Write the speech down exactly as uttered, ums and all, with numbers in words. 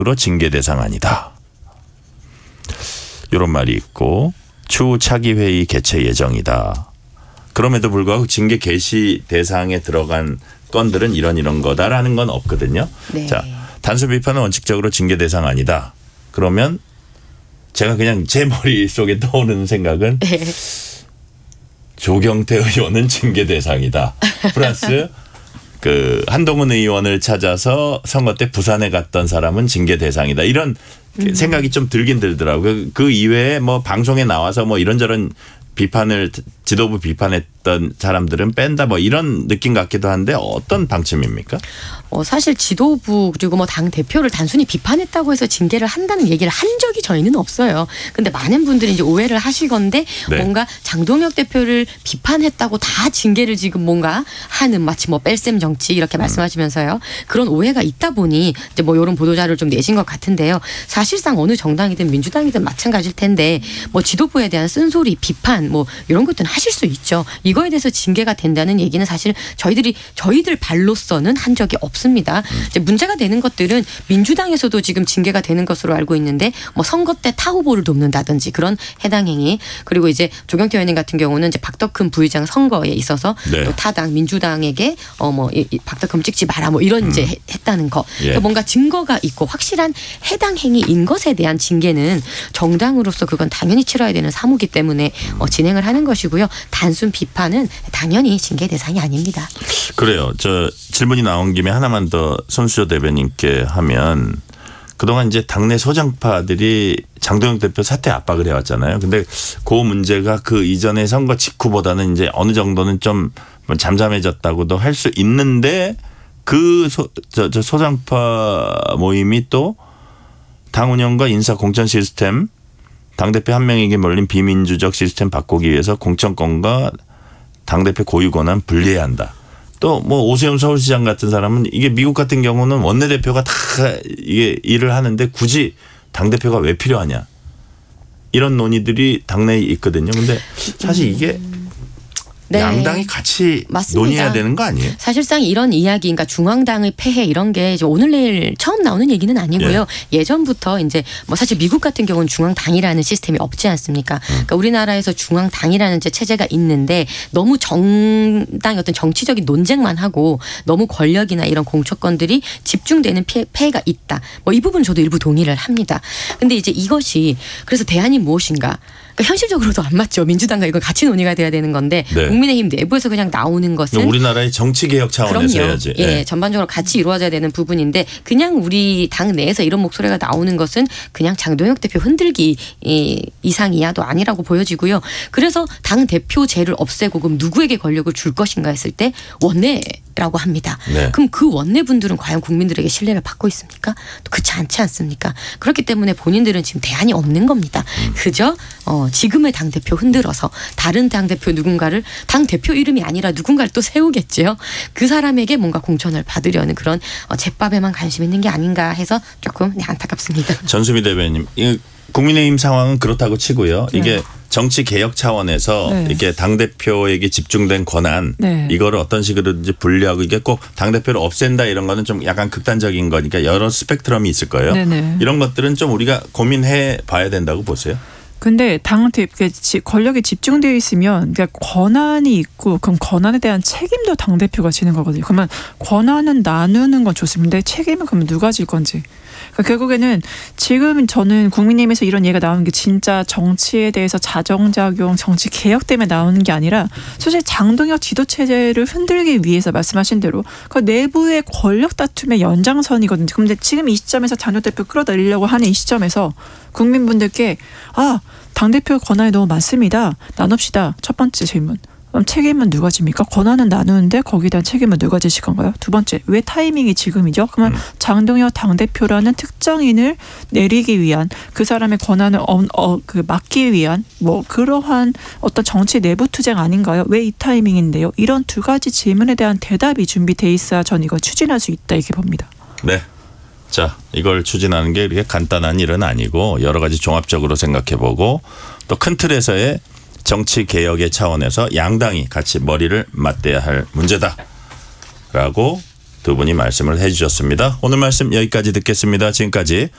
으로 징계 대상 아니다. 이런 말이 있고 추후 차기 회의 개최 예정이다. 그럼에도 불구하고 징계 개시 대상에 들어간 건들은 이런 이런 거다라는 건 없거든요. 네. 자, 단순 비판은 원칙적으로 징계 대상 아니다. 그러면 제가 그냥 제 머릿속에 떠오르는 생각은 네. 조경태 의원은 징계 대상이다. 플러스 그 한동훈 의원을 찾아서 선거 때 부산에 갔던 사람은 징계 대상이다. 이런 음. 생각이 좀 들긴 들더라고요. 그 이외에 뭐 방송에 나와서 뭐 이런저런 비판을 지도부 비판했던 사람들은 뺀다 뭐 이런 느낌 같기도 한데 어떤 방침입니까? 어, 사실 지도부 그리고 뭐 당 대표를 단순히 비판했다고 해서 징계를 한다는 얘기를 한 적이 저희는 없어요. 근데 많은 분들이 이제 오해를 하시건데 네. 뭔가 장동혁 대표를 비판했다고 다 징계를 지금 뭔가 하는 마치 뭐 뺄셈 정치 이렇게 음. 말씀하시면서요. 그런 오해가 있다 보니 이제 뭐 이런 보도자료를 좀 내신 것 같은데요. 사실상 어느 정당이든 민주당이든 마찬가지일 텐데 뭐 지도부에 대한 쓴소리 비판 뭐 이런 것들은 하실 수 있죠. 이거에 대해서 징계가 된다는 얘기는 사실 저희들이 저희들 발로서는 한 적이 없습니다. 음. 이제 문제가 되는 것들은 민주당에서도 지금 징계가 되는 것으로 알고 있는데 뭐 선거 때 타 후보를 돕는다든지 그런 해당 행위 그리고 이제 조경태 의원님 같은 경우는 이제 박덕흠 부의장 선거에 있어서 네. 또 타당 민주당에게 어 뭐 박덕흠 찍지 마라 뭐 이런 음. 이제 했다는 거 예. 그러니까 뭔가 증거가 있고 확실한 해당 행위인 것에 대한 징계는 정당으로서 그건 당연히 치러야 되는 사무기 때문에 어, 진행을 하는 것이고요. 단순 비판은 당연히 징계 대상이 아닙니다. 그래요. 저 질문이 나온 김에 하나만 더 손수조 대변인께 하면 그동안 이제 당내 소장파들이 장동혁 대표 사퇴 압박을 해왔잖아요. 근데 그 문제가 그 이전의 선거 직후보다는 이제 어느 정도는 좀 잠잠해졌다고도 할 수 있는데 그 소, 저, 저 소장파 모임이 또 당 운영과 인사 공천 시스템 당대표 한 명에게 몰린 비민주적 시스템 바꾸기 위해서 공천권과 당대표 고유 권한 분리해야 한다. 또 뭐 오세훈 서울시장 같은 사람은 이게 미국 같은 경우는 원내대표가 다 이게 일을 하는데 굳이 당대표가 왜 필요하냐. 이런 논의들이 당내에 있거든요. 근데 사실 이게 네. 양당이 같이 맞습니다. 논의해야 되는 거 아니에요? 사실상 이런 이야기, 그러니까 중앙당의 폐해 이런 게 이제 오늘 내일 처음 나오는 얘기는 아니고요. 예. 예전부터 이제 뭐 사실 미국 같은 경우는 중앙당이라는 시스템이 없지 않습니까? 음. 그러니까 우리나라에서 중앙당이라는 이제 체제가 있는데 너무 정당의 어떤 정치적인 논쟁만 하고 너무 권력이나 이런 공천권들이 집중되는 피해, 폐해가 있다. 뭐 이 부분 저도 일부 동의를 합니다. 근데 이제 이것이 그래서 대안이 무엇인가? 그러니까 현실적으로도 안 맞죠. 민주당과 이거 같이 논의가 돼야 되는 건데 네. 국민의힘 내부에서 그냥 나오는 것은 우리나라의 정치개혁 차원에서 그럼요. 해야지. 예, 네. 전반적으로 같이 이루어져야 되는 부분인데 그냥 우리 당 내에서 이런 목소리가 나오는 것은 그냥 장동혁 대표 흔들기 이상 이하도 아니라고 보여지고요. 그래서 당 대표제를 없애고 그럼 누구에게 권력을 줄 것인가 했을 때 원내라고 합니다. 네. 그럼 그 원내분들은 과연 국민들에게 신뢰를 받고 있습니까? 또 그렇지 않지 않습니까? 그렇기 때문에 본인들은 지금 대안이 없는 겁니다. 음. 그저 어, 지금의 당대표 흔들어서 다른 당대표 누군가를 당대표 이름이 아니라 누군가를 또 세우겠죠. 그 사람에게 뭔가 공천을 받으려는 그런 어, 잿밥에만 관심 있는 게 아닌가 해서 조금 네, 안타깝습니다. 전수미 대변인, 국민의힘 상황은 그렇다고 치고요. 이게 네. 정치 개혁 차원에서 네. 이게 당대표에게 집중된 권한 네. 이거를 어떤 식으로든지 분리하고 이게 꼭 당대표를 없앤다 이런 거는 좀 약간 극단적인 거니까 여러 스펙트럼이 있을 거예요. 네네. 이런 것들은 좀 우리가 고민해 봐야 된다고 보세요. 근데 당 대표 권력이 집중되어 있으면 그러니까 권한이 있고 그럼 권한에 대한 책임도 당 대표가 지는 거거든요. 그러면 권한은 나누는 건 좋습니다. 책임은 그러면 누가 질 건지. 그러니까 결국에는 지금 저는 국민의힘에서 이런 얘기가 나오는 게 진짜 정치에 대해서 자정작용, 정치 개혁 때문에 나오는 게 아니라 사실 장동혁 지도체제를 흔들기 위해서 말씀하신 대로 그 내부의 권력 다툼의 연장선이거든요. 근데 지금 이 시점에서 장동혁 대표 끌어들이려고 하는 이 시점에서 국민분들께 아 당대표 권한이 너무 많습니다. 나눕시다. 첫 번째 질문. 그럼 책임은 누가 집니까? 권한은 나누는데 거기에 대한 책임은 누가 지실 건가요? 두 번째, 왜 타이밍이 지금이죠? 그러면 음. 장동혁 당대표라는 특정인을 내리기 위한 그 사람의 권한을 어, 어, 그 막기 위한 뭐 그러한 어떤 정치 내부 투쟁 아닌가요? 왜 이 타이밍인데요? 이런 두 가지 질문에 대한 대답이 준비돼 있어야 전 이걸 추진할 수 있다 이렇게 봅니다. 네. 자, 이걸 추진하는 게 이렇게 간단한 일은 아니고 여러 가지 종합적으로 생각해보고 또 큰 틀에서의 정치 개혁의 차원에서 양당이 같이 머리를 맞대야 할 문제다라고 두 분이 말씀을 해 주셨습니다. 오늘 말씀 여기까지 듣겠습니다. 지금까지